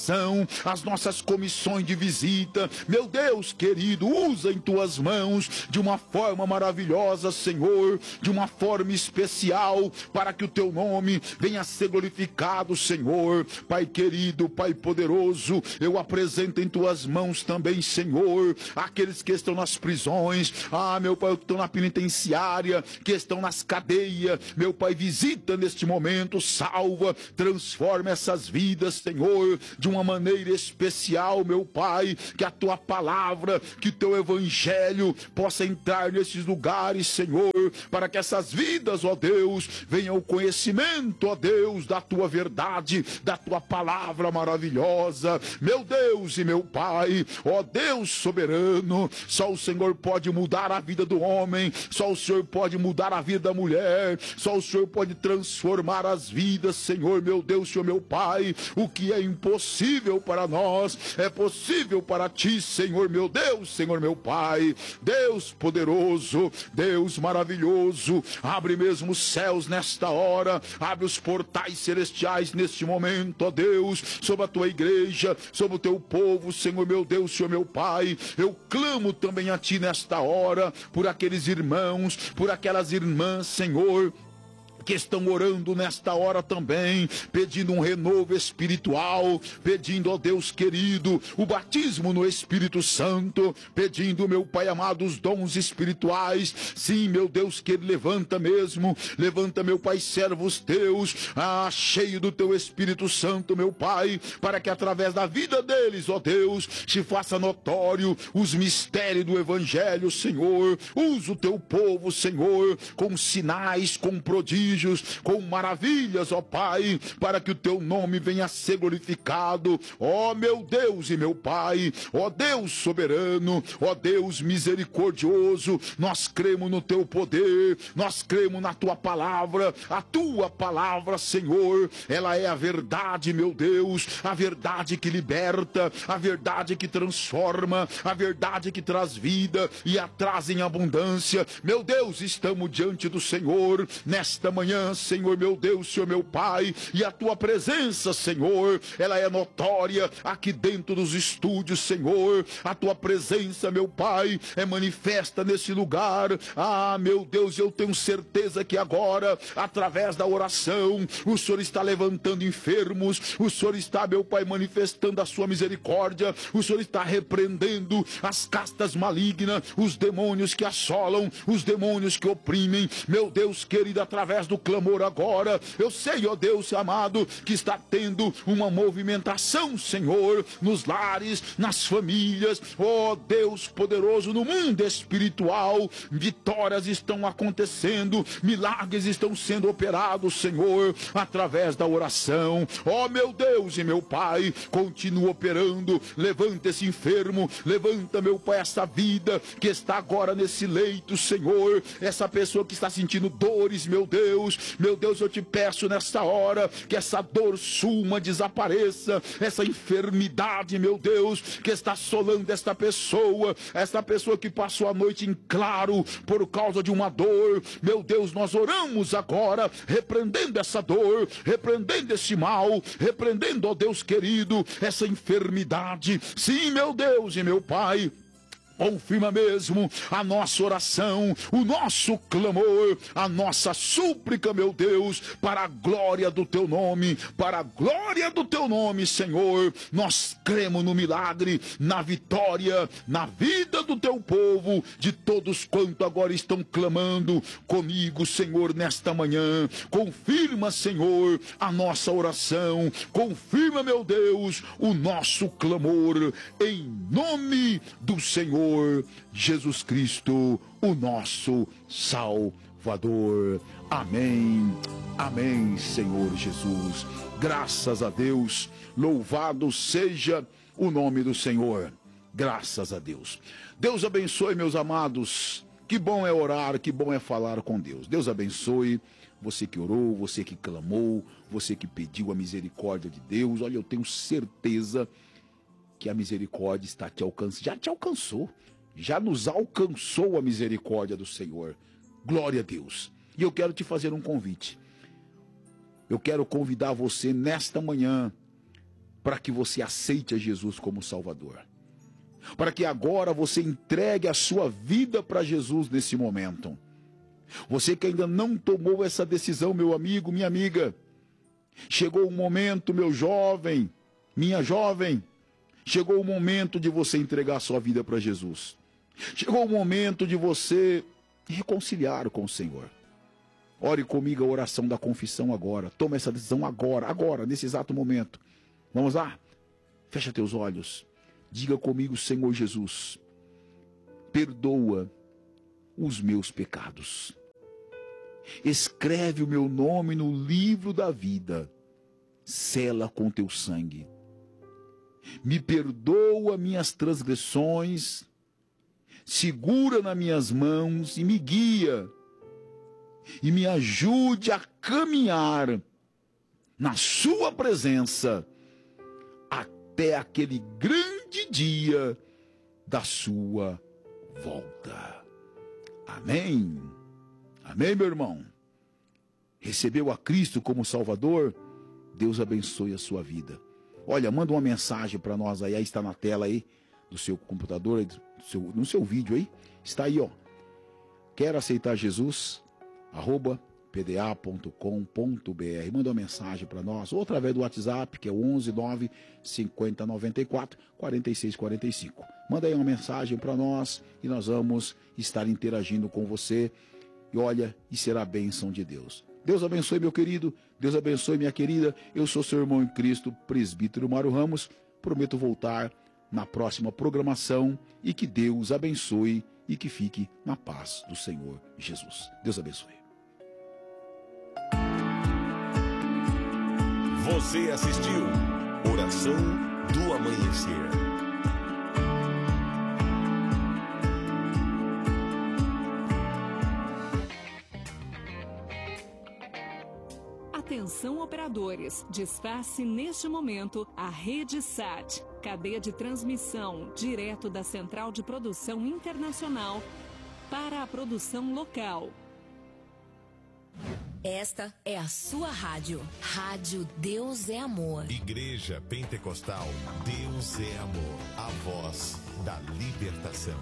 as nossas comissões de visita, meu Deus querido, usa em tuas mãos de uma forma maravilhosa, Senhor, de uma forma especial, para que o teu nome venha a ser glorificado, Senhor. Pai querido, Pai poderoso, eu apresento em tuas mãos também, Senhor, aqueles que estão nas prisões, meu Pai, que estão na penitenciária, que estão nas cadeias, meu Pai, visita neste momento, salva, transforma essas vidas, Senhor, de uma maneira especial, meu Pai, que a tua palavra, que o teu evangelho possa entrar nesses lugares, Senhor, para que essas vidas, ó Deus, venham ao conhecimento, ó Deus, da tua verdade, da tua palavra maravilhosa, meu Deus e meu Pai, ó Deus soberano, só o Senhor pode mudar a vida do homem, só o Senhor pode mudar a vida da mulher, só o Senhor pode transformar as vidas, Senhor, meu Deus, Senhor, meu Pai, o que é impossível para nós, é possível para ti, Senhor, meu Deus, Senhor, meu Pai, Deus poderoso, Deus maravilhoso, abre mesmo os céus nesta hora, abre os portais celestiais neste momento, ó Deus, sobre a tua igreja, sobre o teu povo, Senhor, meu Deus, Senhor, meu Pai, eu clamo também a ti nesta hora, por aqueles irmãos, por aquelas irmãs, Senhor, que estão orando nesta hora também, pedindo um renovo espiritual, pedindo, ó Deus querido, o batismo no Espírito Santo, pedindo, meu Pai amado, os dons espirituais. Sim, meu Deus querido, levanta mesmo, levanta, meu Pai, servos teus, cheio do teu Espírito Santo, meu Pai, para que através da vida deles, ó Deus, se faça notório os mistérios do Evangelho, Senhor. Usa o teu povo, Senhor, com sinais, com prodígios, com maravilhas, ó Pai, para que o teu nome venha a ser glorificado, ó meu Deus e meu Pai, ó Deus soberano, ó Deus misericordioso. Nós cremos no teu poder, nós cremos na tua palavra, a tua palavra, Senhor, ela é a verdade, meu Deus, a verdade que liberta, a verdade que transforma, a verdade que traz vida e a traz em abundância. Meu Deus, estamos diante do Senhor nesta manhã, Senhor, meu Deus, Senhor, meu Pai, e a tua presença, Senhor, ela é notória aqui dentro dos estúdios, Senhor. A tua presença, meu Pai, é manifesta nesse lugar. Meu Deus, eu tenho certeza que agora, através da oração, o Senhor está levantando enfermos, o Senhor está, meu Pai, manifestando a sua misericórdia, o Senhor está repreendendo as castas malignas, os demônios que assolam, os demônios que oprimem, meu Deus querido, através do clamor agora, eu sei, ó Deus amado, que está tendo uma movimentação, Senhor, nos lares, nas famílias, ó Deus poderoso, no mundo espiritual, vitórias estão acontecendo, milagres estão sendo operados, Senhor, através da oração. Ó meu Deus e meu Pai, continua operando, levanta esse enfermo, levanta, meu Pai, essa vida que está agora nesse leito, Senhor, essa pessoa que está sentindo dores, meu Deus, eu te peço nesta hora que essa dor suma, desapareça, essa enfermidade, meu Deus, que está assolando esta pessoa que passou a noite em claro por causa de uma dor, meu Deus, nós oramos agora, repreendendo essa dor, repreendendo esse mal, repreendendo, ó Deus querido, essa enfermidade. Sim, meu Deus e meu Pai, confirma mesmo a nossa oração, o nosso clamor, a nossa súplica, meu Deus, para a glória do teu nome, para a glória do teu nome, Senhor. Nós cremos no milagre, na vitória, na vida do teu povo, de todos quanto agora estão clamando comigo, Senhor, nesta manhã. Confirma, Senhor, a nossa oração, confirma, meu Deus, o nosso clamor, em nome do Senhor Jesus Cristo, o nosso Salvador. Amém, amém, Senhor Jesus. Graças a Deus, louvado seja o nome do Senhor. Graças a Deus. Deus abençoe, meus amados. Que bom é orar, que bom é falar com Deus. Deus abençoe você que orou, você que clamou, você que pediu a misericórdia de Deus. Olha, eu tenho certeza que a misericórdia está te alcançando, já te alcançou, já nos alcançou a misericórdia do Senhor. Glória a Deus. E eu quero te fazer um convite. Eu quero convidar você nesta manhã para que você aceite a Jesus como Salvador. Para que agora você entregue a sua vida para Jesus nesse momento. Você que ainda não tomou essa decisão, meu amigo, minha amiga. Chegou o momento, meu jovem, minha jovem. Chegou o momento de você entregar a sua vida para Jesus. Chegou o momento de você reconciliar com o Senhor. Ore comigo a oração da confissão agora. Toma essa decisão agora, nesse exato momento. Vamos lá? Fecha teus olhos. Diga comigo, Senhor Jesus, perdoa os meus pecados. Escreve o meu nome no livro da vida. Sela com teu sangue. Me perdoa minhas transgressões. Segura nas minhas mãos e me guia. E me ajude a caminhar na sua presença até aquele grande dia da sua volta. Amém. Amém, meu irmão. Recebeu a Cristo como Salvador? Deus abençoe a sua vida. Olha, manda uma mensagem para nós aí está na tela aí, do seu computador, no seu vídeo aí. Está aí, ó. Quer aceitar Jesus? @pda.com.br. Manda uma mensagem para nós, ou através do WhatsApp, que é o 11 9 50 94 46 45. Manda aí uma mensagem para nós e nós vamos estar interagindo com você. E olha, e será a bênção de Deus. Deus abençoe, meu querido. Deus abençoe, minha querida. Eu sou seu irmão em Cristo, presbítero Mário Ramos. Prometo voltar na próxima programação e que Deus abençoe e que fique na paz do Senhor Jesus. Deus abençoe. Você assistiu Oração do Amanhecer. Atenção, operadores, desface neste momento a Rede SAT, cadeia de transmissão direto da Central de Produção Internacional para a produção local. Esta é a sua rádio. Rádio Deus é Amor. Igreja Pentecostal Deus é Amor. A voz da libertação.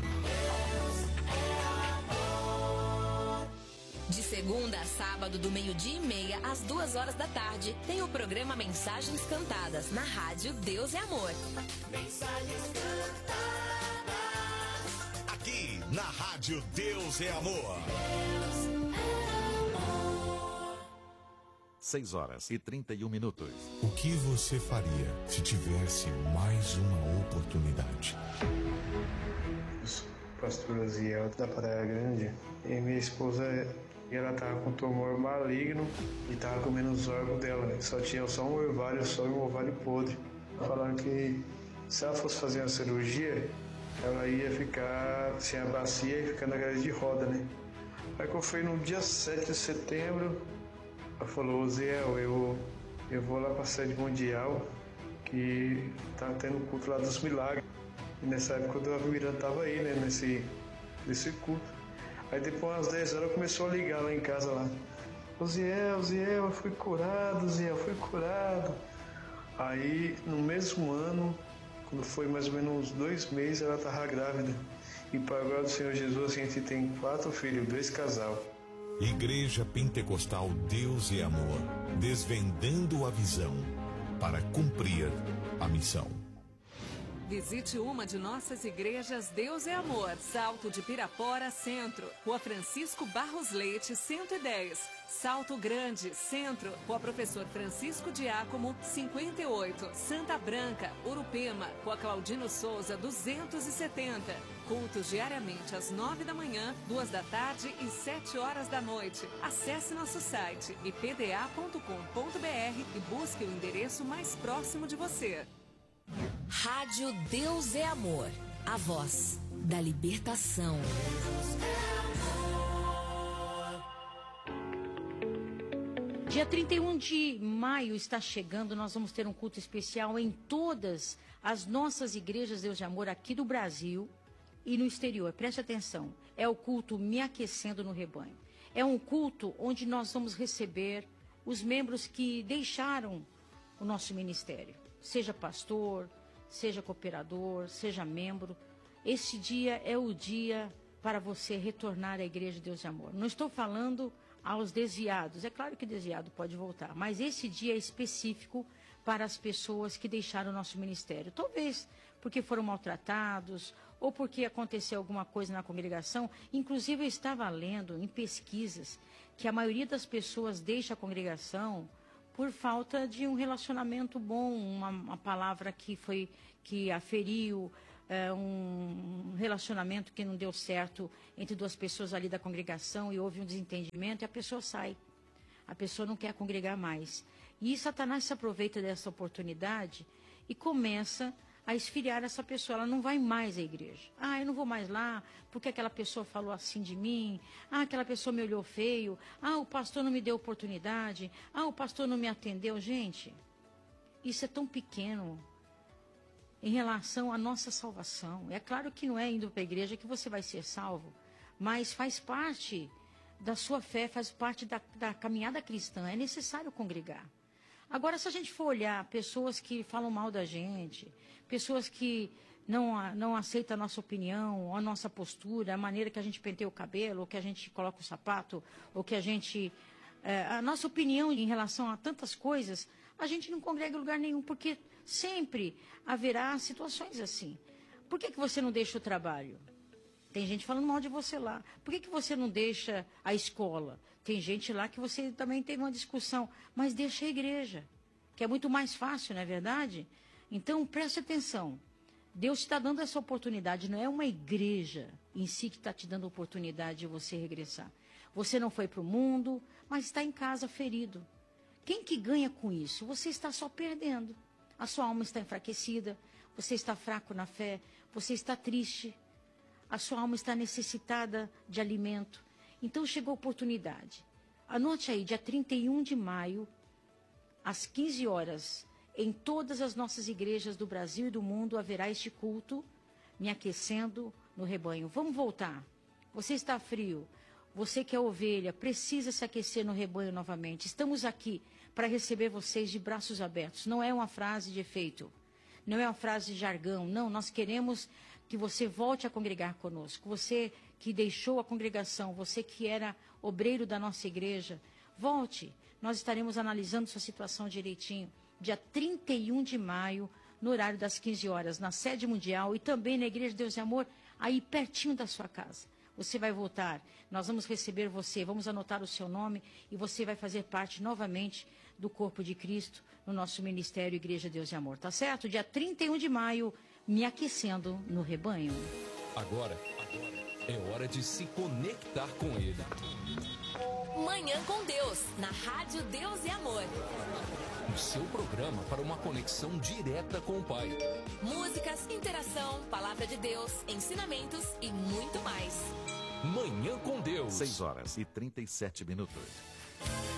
De segunda a sábado, do 12:30 às 2h da tarde, tem o programa Mensagens Cantadas, na rádio Deus é Amor. Mensagens cantadas. Aqui na rádio Deus é Amor. 6h31. O que você faria se tivesse mais uma oportunidade? Pastor Aziel da Praia Grande, e minha esposa, ela tava com tumor maligno e tava comendo os órgãos dela, né? Só tinha só um ovário podre. Falaram que se ela fosse fazer uma cirurgia, ela ia ficar sem a bacia e ficar na cadeira de roda, né? Aí que eu fui no dia 7 de setembro, ela falou: Aziel, eu vou lá pra sede mundial, que tá tendo culto lá dos milagres. E nessa época o Dona Miranda estava aí, né, nesse culto. Aí depois umas 10 horas começou a ligar lá em casa lá. Ziel, eu fui curado, Ziel, fui curado. Aí no mesmo ano, quando foi mais ou menos uns 2 meses, ela estava grávida. E para a glória do Senhor Jesus, a gente tem 4 filhos, 2 casal. Igreja Pentecostal Deus é Amor, desvendando a visão para cumprir a missão. Visite uma de nossas igrejas Deus é Amor, Salto de Pirapora, Centro, Rua Francisco Barros Leite, 110. Salto Grande, Centro, Rua Professor Francisco Diácono, 58. Santa Branca, Urupema, Rua Claudino Souza, 270. Cultos diariamente às 9 da manhã, 2 da tarde e 7 horas da noite. Acesse nosso site ipda.com.br e busque o endereço mais próximo de você. Rádio Deus é Amor, a voz da libertação. Dia 31 de maio está chegando, nós vamos ter um culto especial em todas as nossas igrejas Deus de Amor aqui do Brasil e no exterior. Preste atenção, é o culto Me Aquecendo no Rebanho. É um culto onde nós vamos receber os membros que deixaram o nosso ministério. seja pastor, seja cooperador, seja membro. Esse dia é o dia para você retornar à Igreja de Deus e Amor. Não estou falando aos desviados, é claro que desviado pode voltar, mas esse dia é específico para as pessoas que deixaram o nosso ministério. Talvez porque foram maltratados ou porque aconteceu alguma coisa na congregação. Inclusive, eu estava lendo em pesquisas que a maioria das pessoas deixa a congregação por falta de um relacionamento bom, uma palavra que a feriu, um relacionamento que não deu certo entre duas pessoas ali da congregação e houve um desentendimento e a pessoa sai. A pessoa não quer congregar mais. E Satanás se aproveita dessa oportunidade e começa a esfriar essa pessoa. Ela não vai mais à igreja. Eu não vou mais lá porque aquela pessoa falou assim de mim. Aquela pessoa me olhou feio. O pastor não me deu oportunidade. O pastor não me atendeu. Gente, isso é tão pequeno em relação à nossa salvação. É claro que não é indo para a igreja que você vai ser salvo, mas faz parte da sua fé, faz parte da caminhada cristã. É necessário congregar. Agora, se a gente for olhar pessoas que falam mal da gente, pessoas que não aceitam a nossa opinião, a nossa postura, a maneira que a gente penteia o cabelo, ou que a gente coloca o sapato, ou que a gente... a nossa opinião em relação a tantas coisas, a gente não congrega em lugar nenhum, porque sempre haverá situações assim. Por que você não deixa o trabalho? Tem gente falando mal de você lá. Por que você não deixa a escola? Tem gente lá que você também teve uma discussão. Mas deixa a igreja, que é muito mais fácil, não é verdade? Então, preste atenção. Deus te está dando essa oportunidade. Não é uma igreja em si que está te dando a oportunidade de você regressar. Você não foi para o mundo, mas está em casa ferido. Quem que ganha com isso? Você está só perdendo. A sua alma está enfraquecida. Você está fraco na fé. Você está triste. A sua alma está necessitada de alimento. Então chegou a oportunidade. Anote aí, dia 31 de maio, às 15 horas, em todas as nossas igrejas do Brasil e do mundo, haverá este culto, me aquecendo no rebanho. Vamos voltar. Você está frio. Você que é ovelha, precisa se aquecer no rebanho novamente. Estamos aqui para receber vocês de braços abertos. Não é uma frase de efeito. Não é uma frase de jargão. Não, nós queremos que você volte a congregar conosco. Você que deixou a congregação, você que era obreiro da nossa igreja, volte. Nós estaremos analisando sua situação direitinho. Dia 31 de maio, no horário das 15 horas, na sede mundial e também na Igreja de Deus e Amor, aí pertinho da sua casa. Você vai voltar, nós vamos receber você, vamos anotar o seu nome e você vai fazer parte novamente do corpo de Cristo no nosso ministério Igreja de Deus e Amor. Tá certo? Dia 31 de maio, me aquecendo no rebanho. Agora é hora de se conectar com Ele. Manhã com Deus, na Rádio Deus e Amor. O seu programa para uma conexão direta com o Pai. Músicas, interação, palavra de Deus, ensinamentos e muito mais. Manhã com Deus. 6 horas e 37 minutos.